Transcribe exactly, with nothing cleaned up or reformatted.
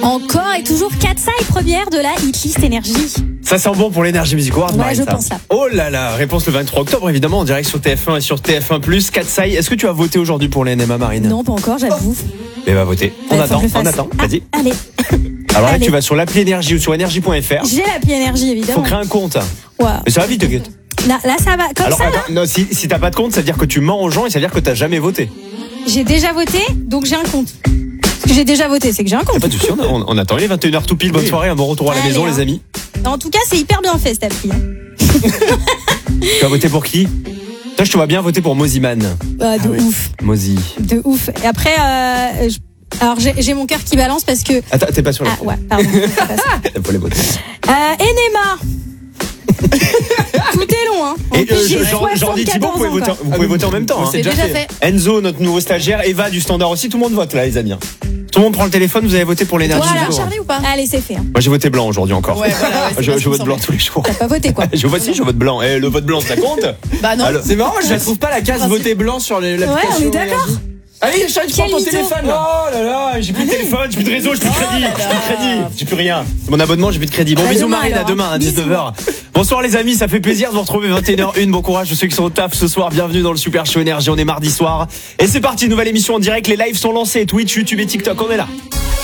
Encore et toujours Katsai, première de la hitlist énergie. Ça sent bon pour l'énergie Music Awards, Ouais, Marine, je ça. pense ça. Oh là là, réponse le vingt-trois octobre, évidemment, en direct sur T F un et sur T F un plus. Katsai, est-ce que tu as voté aujourd'hui pour les N M A, Marine? Non, pas encore, j'avoue. Eh bah, voter. On Ouais, attend, faut que je on fasse. attend. Ah, Vas-y. allez. Alors là, allez. tu vas sur l'appli énergie ou sur énergie point F R. J'ai l'appli énergie, évidemment. Faut créer un compte. Ouais. Mais ça va vite, t'inquiète. Là, là, ça va. Comme Alors, ça, là, attends, non, si, si t'as pas de compte, ça veut dire que tu mens aux gens et ça veut dire que t'as jamais voté. j'ai déjà voté, donc j'ai un compte. Ce que j'ai déjà voté, c'est que j'ai un Y'a compte. pas de souci, on, on, on attend. Il est vingt et une heures tout pile. Bonne soirée, un bon retour à la Allez, maison, hein. les amis. En tout cas, c'est hyper bien fait, cette appli. hein. Tu vas voter pour qui? Toi, je te vois bien voter pour Moziman. Bah, de Ah oui. ouf. Mozi. De ouf. Et après, euh, je- alors j'ai j'ai mon cœur qui balance parce que. Attends, t'es pas sur la. Ah ouais, pardon. c'est pas ça. Faut les voter. Euh, Enema. Tout est long, hein. En Et plus, euh, j'ai Jean- Jordi Thibault, vous pouvez, soixante-quatorze voter, ans, vous pouvez voter en même temps. hein. C'est déjà fait. Enzo, notre nouveau stagiaire, Eva du Standard aussi, tout le monde vote là, les amis. Tout le monde prend le téléphone, vous avez voté pour l'énergie. Voilà, du jour. Charlie ou pas? quoi. Allez, c'est fait. hein. Moi j'ai voté blanc aujourd'hui encore. Ouais, voilà, ouais, c'est je pas ce je qui me vote blanc semblait. tous les jours. T'as pas voté, quoi. Je vote si, je vote blanc. Et le vote blanc, ça compte? Bah non. Alors- C'est marrant, je la trouve pas la case voter blanc sur les- l'application. Ouais, on est d'accord. Énergie. Allez, Charlie, tu prends Quel ton mytho. téléphone là. Oh là là, j'ai plus de téléphone, j'ai plus de réseau, j'ai plus de crédit, là j'ai plus là. de crédit, j'ai plus rien. Mon abonnement, j'ai plus de crédit. Bon, Bah, bisous demain, Marine, à alors. demain à Bisous. dix-neuf heures. Bonsoir les amis, ça fait plaisir de vous retrouver vingt et une heures une. Bon courage à ceux qui sont au taf ce soir. Bienvenue dans le Super Show Énergie, on est mardi soir. Et c'est parti, nouvelle émission en direct, les lives sont lancés, Twitch, YouTube et TikTok, on est là.